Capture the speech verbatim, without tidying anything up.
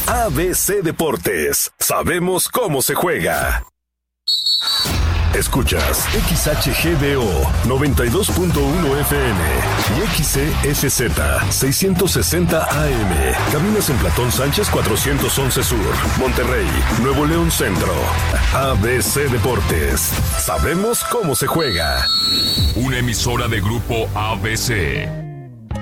A B C Deportes. Sabemos cómo se juega. Escuchas X H G D O noventa y dos punto uno F M y X C S Z seiscientos sesenta A M. Caminas en Platón Sánchez cuatrocientos once Sur, Monterrey, Nuevo León Centro. A B C Deportes. Sabemos cómo se juega. Una emisora de Grupo A B C.